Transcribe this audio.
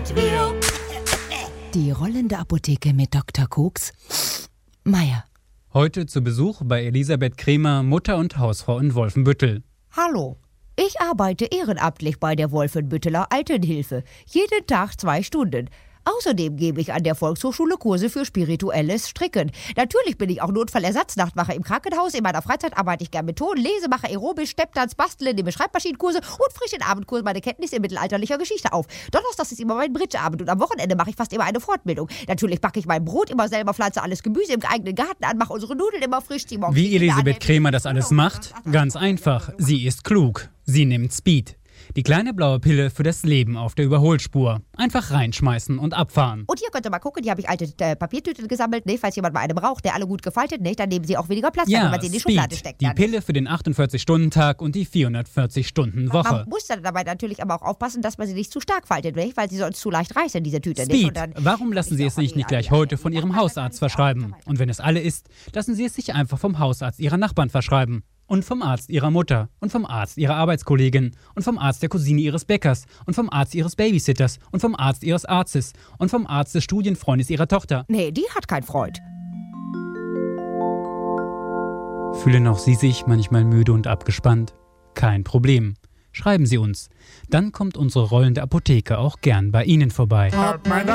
sind wir. Die rollende Apotheke mit Dr. Koks. Meier. Heute zu Besuch bei Elisabeth Kremer, Mutter und Hausfrau in Wolfenbüttel. Hallo, ich arbeite ehrenamtlich bei der Wolfenbütteler Altenhilfe. Jeden Tag 2 Stunden. Außerdem gebe ich an der Volkshochschule Kurse für spirituelles Stricken. Natürlich bin ich auch Notfallersatznachtmacher im Krankenhaus. In meiner Freizeit arbeite ich gern mit Ton, lese, mache Aerobisch, Stepptanz, bastle, nehme Schreibmaschinenkurse und frische in Abendkursen meine Kenntnisse in mittelalterlicher Geschichte auf. Donnerstags ist immer mein Bridgeabend und am Wochenende mache ich fast immer eine Fortbildung. Natürlich backe ich mein Brot immer selber, pflanze alles Gemüse im eigenen Garten an, mache unsere Nudeln immer frisch. Wie Elisabeth Kremer das alles macht? Ganz einfach. Sie ist klug. Sie nimmt Speed. Die kleine blaue Pille für das Leben auf der Überholspur. Einfach reinschmeißen und abfahren. Und hier könnt ihr mal gucken, hier habe ich alte Papiertüten gesammelt, ne, falls jemand mal eine braucht, der alle gut gefaltet, ne, dann nehmen sie auch weniger Platz, wenn man sie in die Schublade steckt. Die Pille für den 48-Stunden-Tag und die 440-Stunden-Woche. Man muss dann dabei natürlich aber auch aufpassen, dass man sie nicht zu stark faltet, ne, weil sie sonst zu leicht reißen, diese Tüte. Speed. Warum lassen Sie es sich nicht gleich heute von Ihrem Hausarzt verschreiben? Und wenn es alle ist, lassen Sie es sich einfach vom Hausarzt Ihrer Nachbarn verschreiben. Und vom Arzt Ihrer Mutter und vom Arzt Ihrer Arbeitskollegin und vom Arzt der Cousine Ihres Bäckers und vom Arzt Ihres Babysitters und vom Arzt Ihres Arztes und vom Arzt des Studienfreundes Ihrer Tochter. Nee, die hat keinen Freund. Fühlen auch Sie sich manchmal müde und abgespannt? Kein Problem. Schreiben Sie uns. Dann kommt unsere rollende Apotheke auch gern bei Ihnen vorbei.